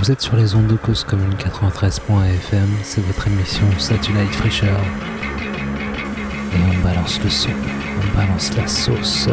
Vous êtes sur les ondes de Cause Commune 93.fm, c'est votre émission Satellite Fraîcheur. Et on balance le son, on balance la sauce.